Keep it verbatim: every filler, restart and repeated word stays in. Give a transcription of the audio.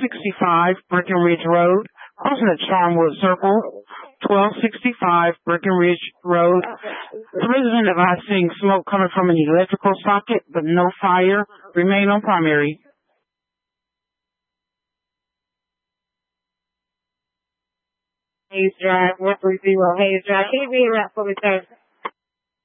sixty-five Breckenridge Road, crossing at Charmwood Circle. twelve sixty-five Breckenridge Road. The resident advised seeing smoke coming from an electrical socket, but no fire. Remain on primary. Hayes Drive, one three zero Hayes Drive. Can you read it out for me, sir?